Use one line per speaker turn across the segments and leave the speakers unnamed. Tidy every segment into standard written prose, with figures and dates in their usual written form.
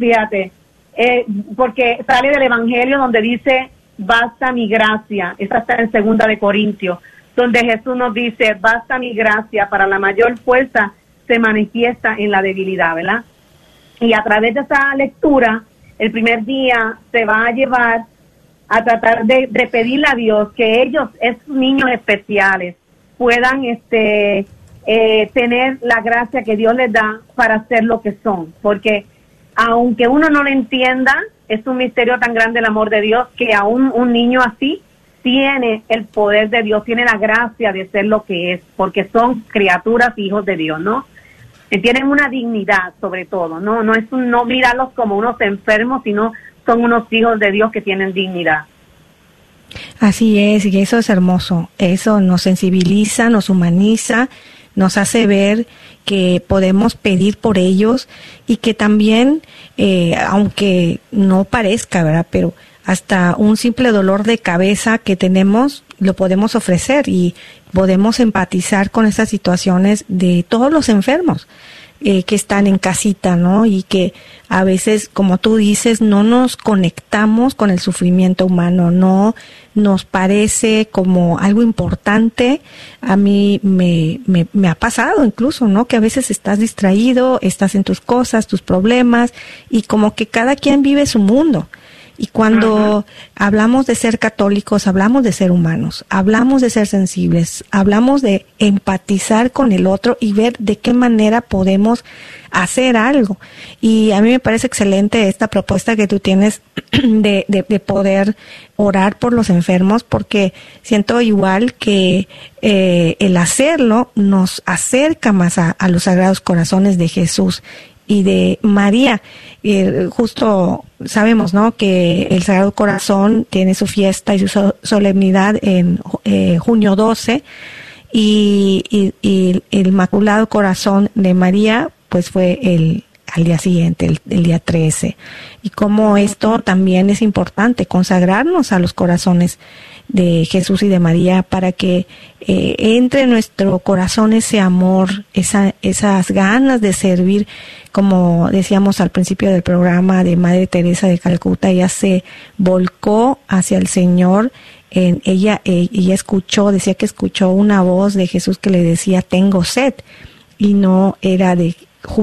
fíjate, porque sale del Evangelio donde dice, basta mi gracia. Esta está en 2 de Corintios, donde Jesús nos dice, basta mi gracia, para la mayor fuerza se manifiesta en la debilidad, ¿verdad? Y a través de esa lectura, el primer día se va a llevar a tratar de pedirle a Dios que ellos, esos niños especiales, puedan tener la gracia que Dios les da para ser lo que son, porque aunque uno no lo entienda, es un misterio tan grande el amor de Dios, que aún un niño así tiene el poder de Dios, tiene la gracia de ser lo que es, porque son criaturas, hijos de Dios, ¿no? Tienen una dignidad, sobre todo, no mirarlos como unos enfermos, sino son unos hijos de Dios que tienen dignidad.
Así es, y eso es hermoso. Eso nos sensibiliza, nos humaniza, nos hace ver que podemos pedir por ellos y que también, aunque no parezca, ¿verdad? Pero hasta un simple dolor de cabeza que tenemos lo podemos ofrecer y podemos empatizar con esas situaciones de todos los enfermos que están en casita, ¿no? Y que a veces, como tú dices, no nos conectamos con el sufrimiento humano, no nos parece como algo importante. A mí me ha pasado incluso, ¿no? Que a veces estás distraído, estás en tus cosas, tus problemas, y como que cada quien vive su mundo. Y cuando hablamos de ser católicos, hablamos de ser humanos, hablamos de ser sensibles, hablamos de empatizar con el otro y ver de qué manera podemos hacer algo. Y a mí me parece excelente esta propuesta que tú tienes de poder orar por los enfermos, porque siento igual que el hacerlo nos acerca más a los Sagrados Corazones de Jesús y de María. Justo sabemos, ¿no?, que el Sagrado Corazón tiene su fiesta y su solemnidad en junio 12, y el Inmaculado Corazón de María pues fue al día siguiente, el día 13. Y como esto también es importante, consagrarnos a los corazones de Jesús y de María, para que entre en nuestro corazón ese amor, esas ganas de servir. Como decíamos al principio del programa, de Madre Teresa de Calcuta, ella se volcó hacia el Señor. Ella decía que escuchó una voz de Jesús que le decía, tengo sed, y no era de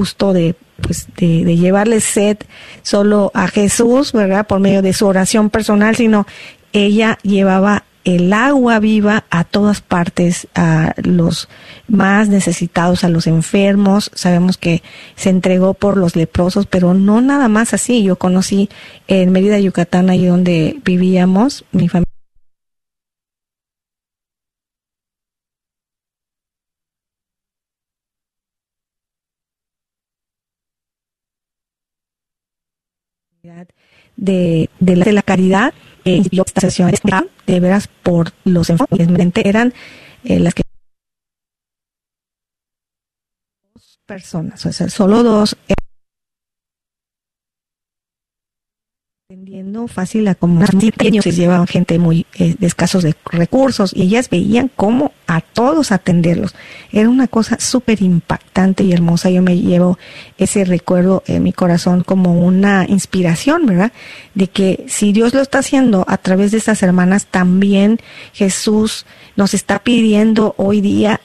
llevarle sed solo a Jesús, ¿verdad?, por medio de su oración personal, sino ella llevaba el agua viva a todas partes, a los más necesitados, a los enfermos. Sabemos que se entregó por los leprosos, pero no nada más así. Yo conocí en Mérida, Yucatán, ahí donde vivíamos, mi familia, de la caridad, estaciones de veras por los enfermos, eran las que dos personas, o sea, solo dos, entendiendo fácil la comunidad. Ellos llevaban gente muy de escasos de recursos, y ellas veían cómo a todos atenderlos. Era una cosa súper impactante y hermosa. Yo me llevo ese recuerdo en mi corazón como una inspiración, ¿verdad?, de que si Dios lo está haciendo a través de estas hermanas, también Jesús nos está pidiendo hoy día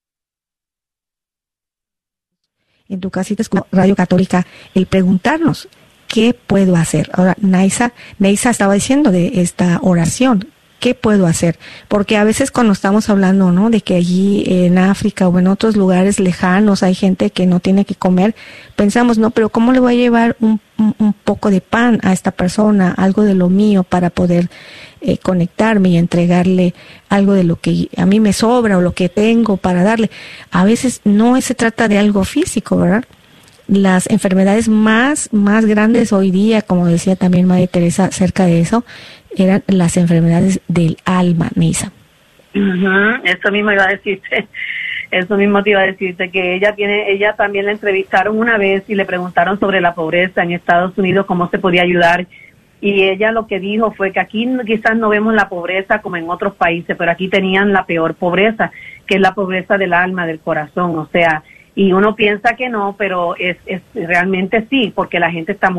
en tu casita Radio Católica el preguntarnos, ¿qué puedo hacer? Ahora, Neisa estaba diciendo de esta oración, ¿qué puedo hacer? Porque a veces cuando estamos hablando, ¿no?, de que allí en África o en otros lugares lejanos hay gente que no tiene que comer, pensamos, no, pero ¿cómo le voy a llevar un poco de pan a esta persona, algo de lo mío, para poder conectarme y entregarle algo de lo que a mí me sobra o lo que tengo para darle? A veces no se trata de algo físico, ¿verdad? Las enfermedades más grandes hoy día, como decía también Madre Teresa acerca de eso, eran las enfermedades del alma, Neisa.
Eso mismo iba a decirte. Eso mismo te iba a decirte, que ella también la entrevistaron una vez y le preguntaron sobre la pobreza en Estados Unidos, cómo se podía ayudar, y ella lo que dijo fue que aquí quizás no vemos la pobreza como en otros países, pero aquí tenían la peor pobreza, que es la pobreza del alma, del corazón, o sea, y uno piensa que no, pero es realmente sí, porque la gente está